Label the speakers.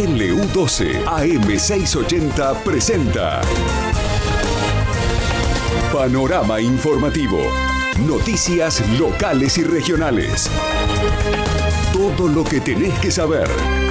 Speaker 1: LU12 AM680 presenta Panorama Informativo. Noticias locales y regionales. Todo lo que tenés que saber.